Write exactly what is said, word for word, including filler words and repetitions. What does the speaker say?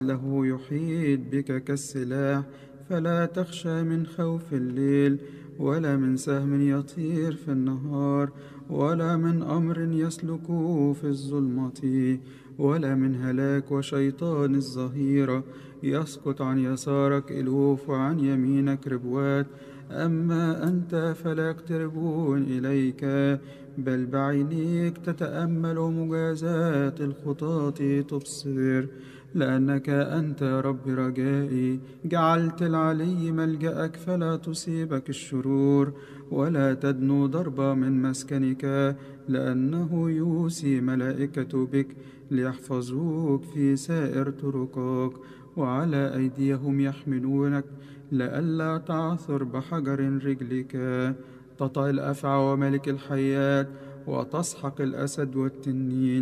له يحيط بك كالسلاح. فلا تخشى من خوف الليل، ولا من سهم يطير في النهار، ولا من أمر يسلك في الظلمة، ولا من هلاك وشيطان الظهيرة. يسقط عن يسارك ألوف وعن يمينك ربوات، أما أنت فلا يقتربون إليك. بل بعينيك تتأمل مجازات الخطاة تبصر. لأنك أنت يا رب رجائي، جعلت العلي ملجأك، فلا تصيبك الشرور، ولا تدنو ضربة من مسكنك. لأنه يوصي ملائكة بك ليحفظوك في سائر طرقك، وعلى أيديهم يحملونك لئلا تعثر بحجر رجلك. تطأ الأفعى وملك الحيات، وتسحق الأسد والتنين.